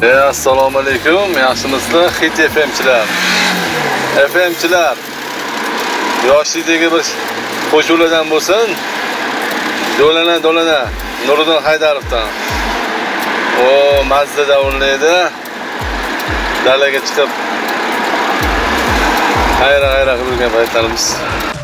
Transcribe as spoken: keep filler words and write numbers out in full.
E, assalomu alaykum, yaxshimisizlar? Hit F M'chilar. F M'chilar. Yoshlikdagi bir qo'shulardan bo'lsin. Do'lana do'lana Nuriddin Haydarovdan. O mazza davrlaydi. Dalaga chiqib hayra hayra qilgan paytlarimiz.